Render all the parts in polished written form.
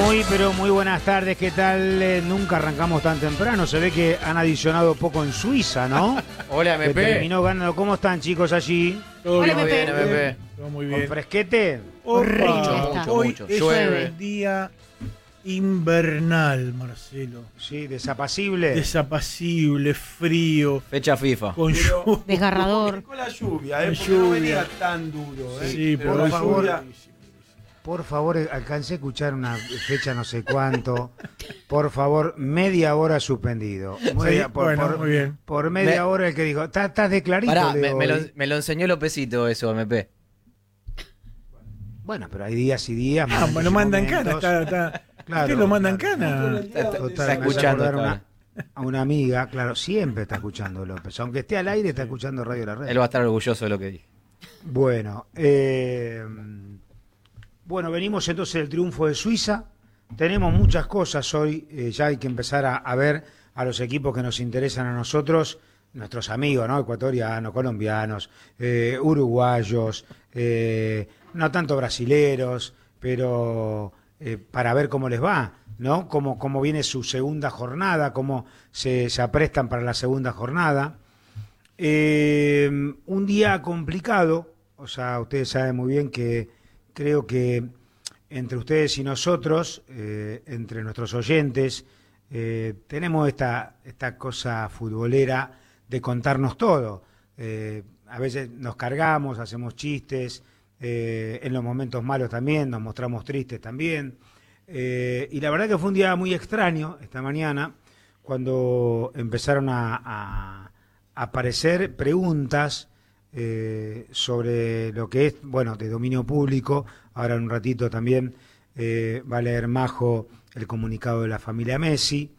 Pero muy buenas tardes, ¿qué tal? Nunca arrancamos tan temprano, se ve que han adicionado poco en Suiza, ¿no? Hola, MP. Que terminó ganando. ¿Cómo están, chicos, allí? Todo Hola, bien, MP. Todo muy ¿Con bien. fresquete? Hoy mucho. es Llueve. un día invernal, Marcelo. Sí, desapacible. Desapacible, frío, Fecha FIFA. con lluvia. Desgarrador. Con la lluvia, Con porque no lluvia. venía tan duro. Sí, Pero por la favor. lluvia- Por favor, alcancé a escuchar una fecha no sé cuánto. Por favor, media hora suspendido. Bueno, muy bien. Por media Me- hora el que dijo, estás de clarito. Pará, le digo, hoy". me lo enseñó Lopecito eso, MP. Bueno, pero hay días y días. Ah, momentos lo y mandan momentos. cana. Está. Claro, Usted lo mandan claro. cana. Está Total, me hace escuchando. acordar Está a una amiga, claro, siempre está escuchando López. Aunque esté al aire, está escuchando Radio La Red. Él va a estar orgulloso de lo que dije. Bueno, bueno, venimos entonces del triunfo de Suiza. Tenemos muchas cosas hoy. Ya hay que empezar a ver a los equipos que nos interesan a nosotros, nuestros amigos, ¿no? Ecuatorianos, colombianos, uruguayos, no tanto brasileros, pero para ver cómo les va, ¿no? Cómo viene su segunda jornada, cómo se aprestan para la segunda jornada. Un día complicado, o sea, ustedes saben muy bien que creo que entre ustedes y nosotros, entre nuestros oyentes, tenemos esta cosa futbolera de contarnos todo. A veces nos cargamos, hacemos chistes, en los momentos malos también, nos mostramos tristes también. Y la verdad que fue un día muy extraño esta mañana, cuando empezaron a aparecer preguntas sobre lo que es, bueno, de dominio público. Ahora en un ratito también va a leer Majo el comunicado de la familia Messi.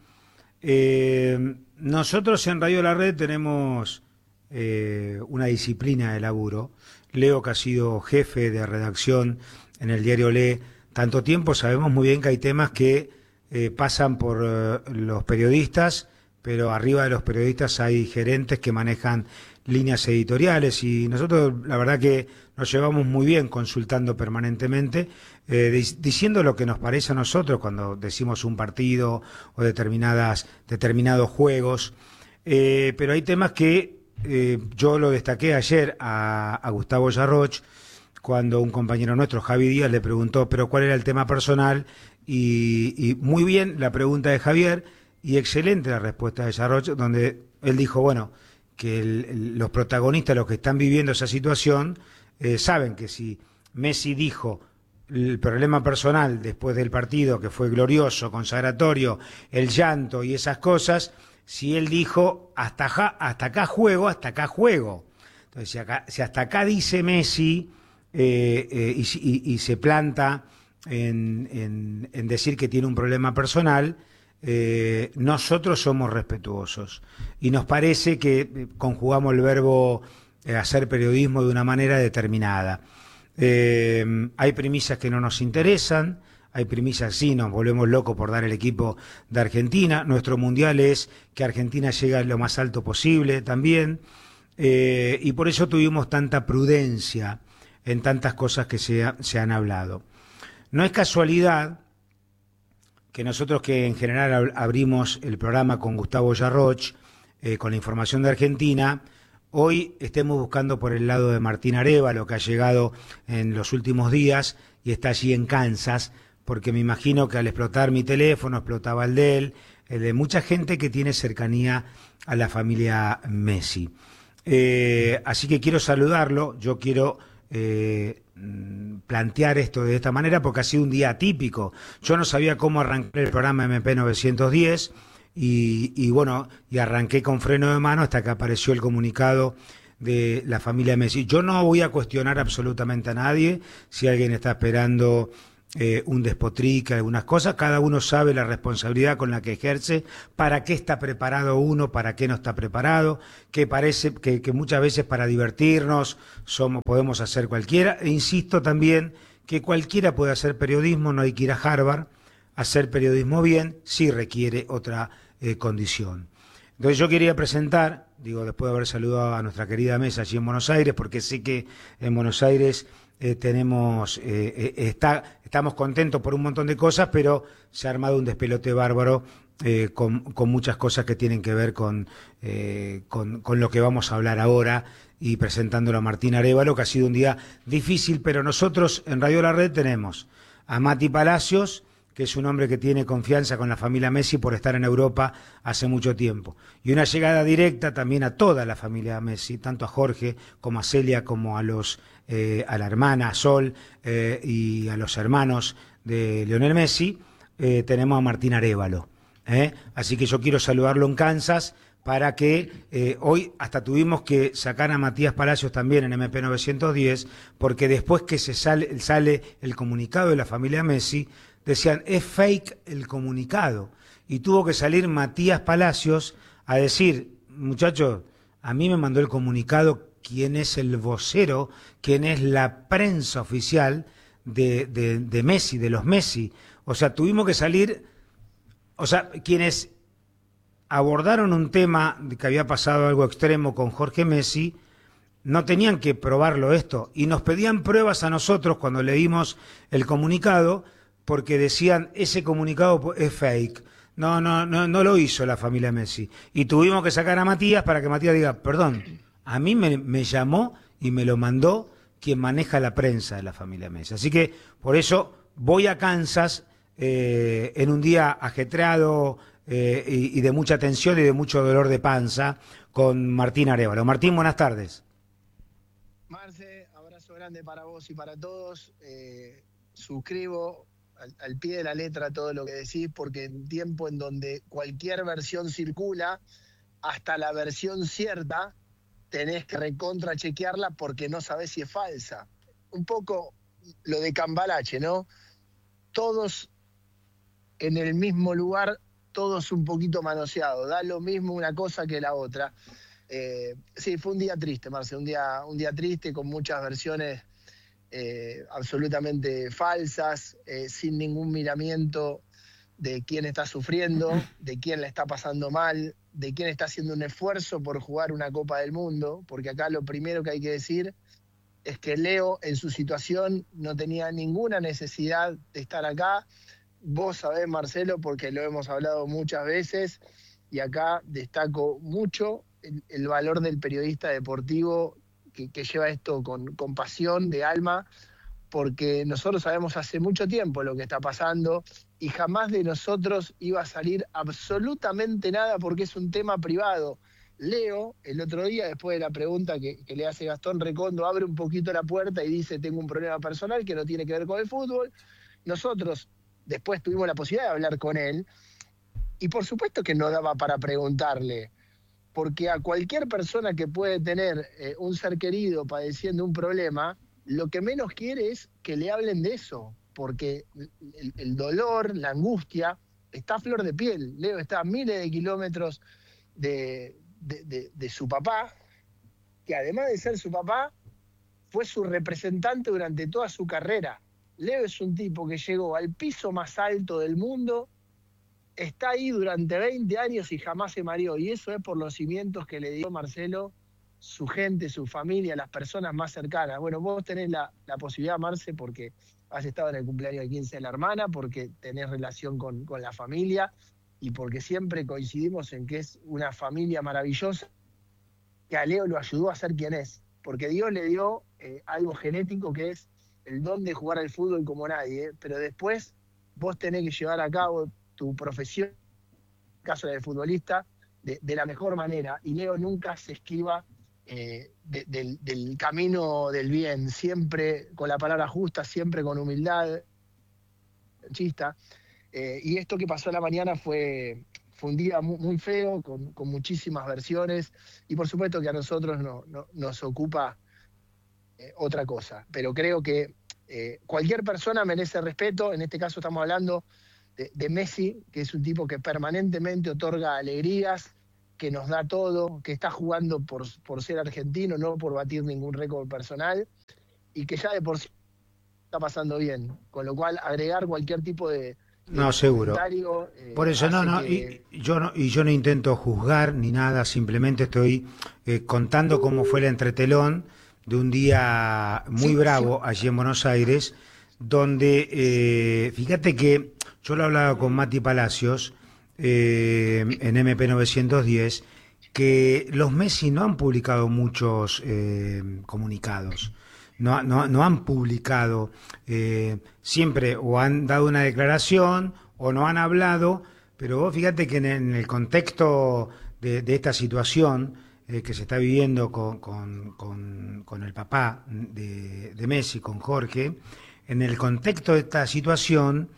Nosotros en Radio La Red tenemos una disciplina de laburo. Leo, que ha sido jefe de redacción en el diario Le tanto tiempo, sabemos muy bien que hay temas que pasan por los periodistas, pero arriba de los periodistas hay gerentes que manejan líneas editoriales, y nosotros la verdad que nos llevamos muy bien consultando permanentemente, diciendo lo que nos parece a nosotros cuando decimos un partido o determinados juegos, pero hay temas que yo lo destaqué ayer a Gustavo Yarroch, cuando un compañero nuestro, Javi Díaz, le preguntó pero cuál era el tema personal, y muy bien la pregunta de Javier y excelente la respuesta de Yarroch, donde él dijo, bueno, que los protagonistas, los que están viviendo esa situación, saben que si Messi dijo el problema personal después del partido, que fue glorioso, consagratorio, el llanto y esas cosas, si él dijo hasta acá juego. Entonces, si hasta acá dice Messi y se planta en decir que tiene un problema personal, nosotros somos respetuosos y nos parece que conjugamos el verbo hacer periodismo de una manera determinada. Hay premisas que no nos interesan, hay premisas sí, nos volvemos locos por dar el equipo de Argentina. Nuestro mundial es que Argentina llegue a lo más alto posible también, y por eso tuvimos tanta prudencia en tantas cosas que se han hablado. No es casualidad que nosotros, que en general abrimos el programa con Gustavo Yarroch, con la información de Argentina, hoy estemos buscando por el lado de Martín Arévalo, que ha llegado en los últimos días y está allí en Kansas, porque me imagino que al explotar mi teléfono, explotaba el de mucha gente que tiene cercanía a la familia Messi. Así que quiero saludarlo, yo quiero plantear esto de esta manera porque ha sido un día atípico. Yo no sabía cómo arrancar el programa MP 910 y bueno, y arranqué con freno de mano hasta que apareció el comunicado de la familia Messi. Yo no voy a cuestionar absolutamente a nadie si alguien está esperando un despotrique, algunas cosas. Cada uno sabe la responsabilidad con la que ejerce, para qué está preparado uno, para qué no está preparado, que parece que muchas veces para divertirnos podemos hacer cualquiera. E insisto también que cualquiera puede hacer periodismo, no hay que ir a Harvard. Hacer periodismo bien sí requiere otra condición. Entonces yo quería presentar, después de haber saludado a nuestra querida mesa allí en Buenos Aires, porque sé que en Buenos Aires estamos contentos por un montón de cosas, pero se ha armado un despelote bárbaro con muchas cosas que tienen que ver con lo que vamos a hablar ahora y presentándolo a Martín Arévalo, que ha sido un día difícil, pero nosotros en Radio La Red tenemos a Mati Palacios, que es un hombre que tiene confianza con la familia Messi por estar en Europa hace mucho tiempo. Y una llegada directa también a toda la familia Messi, tanto a Jorge como a Celia, como a la hermana Sol y a los hermanos de Lionel Messi. Tenemos a Martín Arévalo. Así que yo quiero saludarlo en Kansas para que hoy hasta tuvimos que sacar a Matías Palacios también en MP 910, porque después que sale el comunicado de la familia Messi, decían, es fake el comunicado. Y tuvo que salir Matías Palacios a decir, muchachos, a mí me mandó el comunicado quién es el vocero, quién es la prensa oficial de Messi, de los Messi. O sea, tuvimos que salir, o sea, quienes abordaron un tema de que había pasado algo extremo con Jorge Messi, no tenían que probarlo esto, y nos pedían pruebas a nosotros cuando leímos el comunicado, porque decían, ese comunicado es fake, no lo hizo la familia Messi, y tuvimos que sacar a Matías para que Matías diga, perdón, a mí me llamó y me lo mandó quien maneja la prensa de la familia Messi, así que por eso voy a Kansas en un día ajetreado, y de mucha tensión y de mucho dolor de panza con Martín Arévalo. Martín, buenas tardes. Marce, abrazo grande para vos y para todos. Suscribo al pie de la letra todo lo que decís, porque en tiempo en donde cualquier versión circula, hasta la versión cierta, tenés que recontrachequearla porque no sabés si es falsa. Un poco lo de Cambalache, ¿no? Todos en el mismo lugar, todos un poquito manoseados, da lo mismo una cosa que la otra. Sí, fue un día triste, Marce, un día triste con muchas versiones absolutamente falsas, sin ningún miramiento de quién está sufriendo, de quién la está pasando mal, de quién está haciendo un esfuerzo por jugar una Copa del Mundo, porque acá lo primero que hay que decir es que Leo en su situación no tenía ninguna necesidad de estar acá. Vos sabés, Marcelo, porque lo hemos hablado muchas veces, y acá destaco mucho el valor del periodista deportivo que lleva esto con pasión, de alma, porque nosotros sabemos hace mucho tiempo lo que está pasando y jamás de nosotros iba a salir absolutamente nada porque es un tema privado. Leo, el otro día, después de la pregunta que le hace Gastón Recondo, abre un poquito la puerta y dice, tengo un problema personal que no tiene que ver con el fútbol. Nosotros después tuvimos la posibilidad de hablar con él, y por supuesto que no daba para preguntarle, porque a cualquier persona que puede tener un ser querido padeciendo un problema, lo que menos quiere es que le hablen de eso, porque el dolor, la angustia, está a flor de piel. Leo está a miles de kilómetros de su papá, que además de ser su papá, fue su representante durante toda su carrera. Leo es un tipo que llegó al piso más alto del mundo, está ahí durante 20 años y jamás se mareó. Y eso es por los cimientos que le dio Marcelo, su gente, su familia, las personas más cercanas. Bueno, vos tenés la posibilidad, Marce, porque has estado en el cumpleaños de 15 de la hermana, porque tenés relación con la familia y porque siempre coincidimos en que es una familia maravillosa, que a Leo lo ayudó a ser quien es. Porque Dios le dio algo genético que es el don de jugar al fútbol como nadie, pero después vos tenés que llevar a cabo tu profesión, en el caso de futbolista, de la mejor manera, y Leo nunca se esquiva del camino del bien, siempre con la palabra justa, siempre con humildad, chista, y esto que pasó a la mañana fue un día muy feo, con muchísimas versiones, y por supuesto que a nosotros nos ocupa otra cosa, pero creo que cualquier persona merece respeto. En este caso estamos hablando de Messi, que es un tipo que permanentemente otorga alegrías, que nos da todo, que está jugando por ser argentino, no por batir ningún récord personal, y que ya de por sí está pasando bien, con lo cual agregar cualquier tipo de no, seguro. Por eso que... yo no intento juzgar ni nada, simplemente estoy contando cómo fue el entretelón de un día muy bravo allí en Buenos Aires, donde, fíjate que yo lo hablaba con Mati Palacios en MP 910, que los Messi no han publicado muchos comunicados. No han publicado, siempre o han dado una declaración o no han hablado, pero vos fíjate que en el contexto de esta situación que se está viviendo con el papá de Messi, con Jorge, en el contexto de esta situación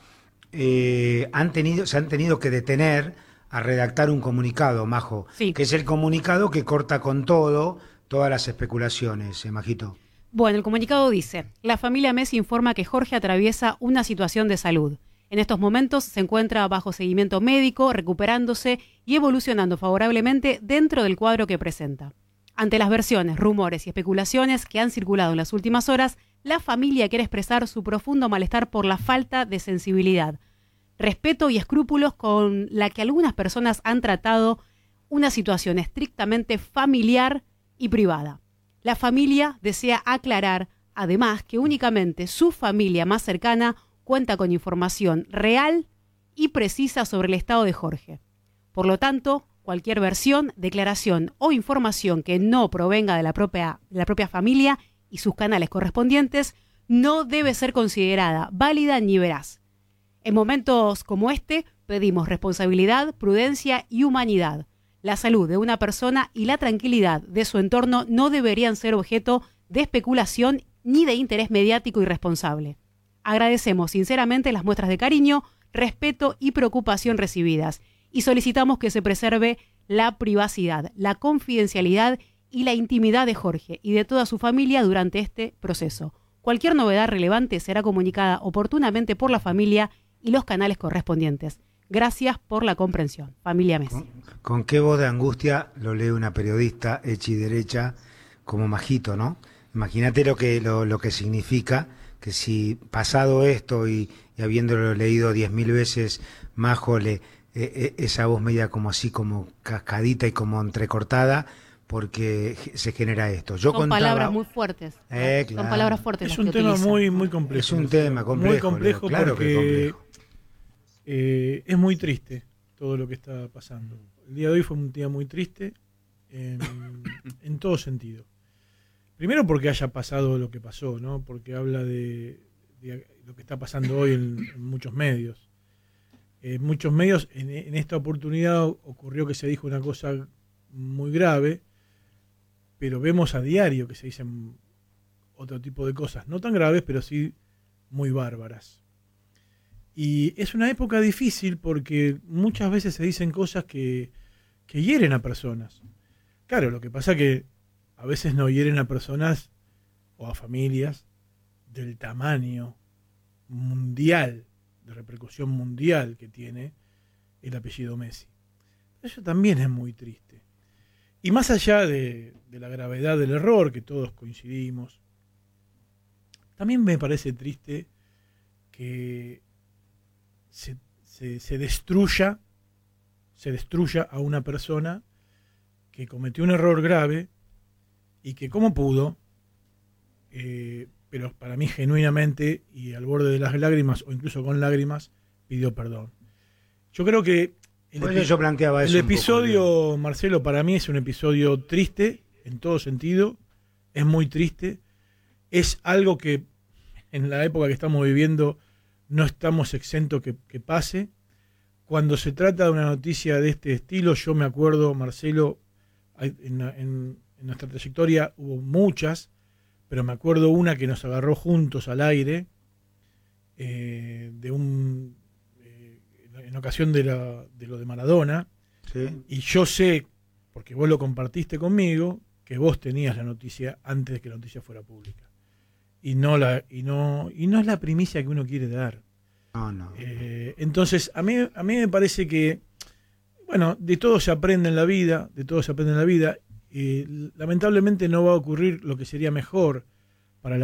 se han tenido que detener a redactar un comunicado, Majo, sí, que es el comunicado que corta con todas las especulaciones, Majito. Bueno, el comunicado dice: la familia Messi informa que Jorge atraviesa una situación de salud. En estos momentos se encuentra bajo seguimiento médico, recuperándose y evolucionando favorablemente dentro del cuadro que presenta. Ante las versiones, rumores y especulaciones que han circulado en las últimas horas, la familia quiere expresar su profundo malestar por la falta de sensibilidad, respeto y escrúpulos con la que algunas personas han tratado una situación estrictamente familiar y privada. La familia desea aclarar, además, que únicamente su familia más cercana cuenta con información real y precisa sobre el estado de Jorge. Por lo tanto, cualquier versión, declaración o información que no provenga de la propia familia y sus canales correspondientes no debe ser considerada válida ni veraz. En momentos como este, pedimos responsabilidad, prudencia y humanidad. La salud de una persona y la tranquilidad de su entorno no deberían ser objeto de especulación ni de interés mediático irresponsable. Agradecemos sinceramente las muestras de cariño, respeto y preocupación recibidas y solicitamos que se preserve la privacidad, la confidencialidad y la intimidad de Jorge y de toda su familia durante este proceso. Cualquier novedad relevante será comunicada oportunamente por la familia y los canales correspondientes. Gracias por la comprensión. Familia Messi. ¿Con qué voz de angustia lo lee una periodista hecha y derecha como Majito, ¿no? Imagínate lo que significa que si pasado esto y habiéndolo leído 10.000 veces, Majo, esa voz media como así, como cascadita y como entrecortada, porque se genera esto. Son palabras muy fuertes. Claro. Son palabras fuertes. Es un tema muy complejo. Es un tema complejo. Muy complejo, claro, porque que complejo. Es muy triste todo lo que está pasando. El día de hoy fue un día muy triste en todo sentido. Primero porque haya pasado lo que pasó, ¿no? Porque habla de lo que está pasando hoy en muchos medios. En muchos medios, en esta oportunidad ocurrió que se dijo una cosa muy grave, pero vemos a diario que se dicen otro tipo de cosas, no tan graves, pero sí muy bárbaras. Y es una época difícil porque muchas veces se dicen cosas que hieren a personas. Claro, lo que pasa que a veces no hieren a personas o a familias del tamaño mundial, de repercusión mundial que tiene el apellido Messi. Eso también es muy triste. Y más allá de la gravedad del error, que todos coincidimos, también me parece triste que se destruya a una persona que cometió un error grave y que como pudo, pero para mí genuinamente y al borde de las lágrimas o incluso con lágrimas, pidió perdón. Yo creo que yo planteaba eso el episodio, Marcelo, para mí es un episodio triste en todo sentido, es muy triste, es algo que en la época que estamos viviendo no estamos exentos que pase. Cuando se trata de una noticia de este estilo, yo me acuerdo, Marcelo, en nuestra trayectoria hubo muchas, pero me acuerdo una que nos agarró juntos al aire, en ocasión de lo de Maradona, ¿sí? Y yo sé, porque vos lo compartiste conmigo, que vos tenías la noticia antes de que la noticia fuera pública. Y no es la primicia que uno quiere dar. No. Entonces, a mí me parece que, bueno, de todo se aprende en la vida, lamentablemente no va a ocurrir lo que sería mejor,